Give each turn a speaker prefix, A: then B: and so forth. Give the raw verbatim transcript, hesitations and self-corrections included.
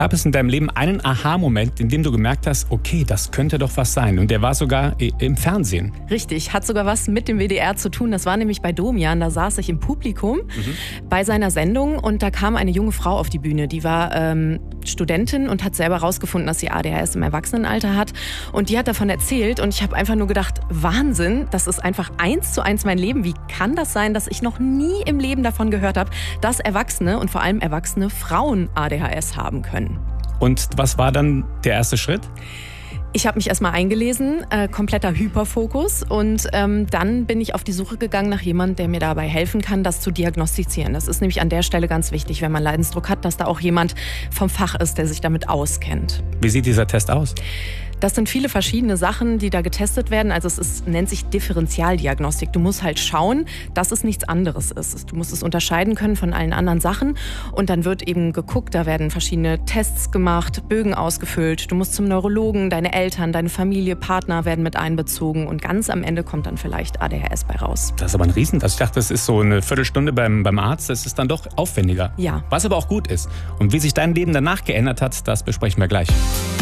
A: Gab es in deinem Leben einen Aha-Moment, in dem du gemerkt hast, okay, das könnte doch was sein? Und der war sogar im Fernsehen.
B: Richtig, hat sogar was mit dem W D R zu tun. Das war nämlich bei Domian, da saß ich im Publikum mhm. bei seiner Sendung und da kam eine junge Frau auf die Bühne. Die war ähm, Studentin und hat selber rausgefunden, dass sie A D H S im Erwachsenenalter hat. Und die hat davon erzählt und ich habe einfach nur gedacht, Wahnsinn, das ist einfach eins zu eins mein Leben. Wie kann das sein, dass ich noch nie im Leben davon gehört habe, dass Erwachsene und vor allem erwachsene Frauen A D H S haben können?
A: Und was war dann der erste Schritt?
B: Ich habe mich erstmal eingelesen, äh, kompletter Hyperfokus und ähm, dann bin ich auf die Suche gegangen nach jemandem, der mir dabei helfen kann, das zu diagnostizieren. Das ist nämlich an der Stelle ganz wichtig, wenn man Leidensdruck hat, dass da auch jemand vom Fach ist, der sich damit auskennt.
A: Wie sieht dieser Test aus?
B: Das sind viele verschiedene Sachen, die da getestet werden. Also es ist, nennt sich Differentialdiagnostik. Du musst halt schauen, dass es nichts anderes ist. Du musst es unterscheiden können von allen anderen Sachen. Und dann wird eben geguckt, da werden verschiedene Tests gemacht, Bögen ausgefüllt. Du musst zum Neurologen, deine Eltern, deine Familie, Partner werden mit einbezogen. Und ganz am Ende kommt dann vielleicht A D H S bei raus.
A: Das ist aber ein Riesentest. Ich dachte, das ist so eine Viertelstunde beim, beim Arzt. Das ist dann doch aufwendiger.
B: Ja.
A: Was aber auch gut ist. Und wie sich dein Leben danach geändert hat, das besprechen wir gleich.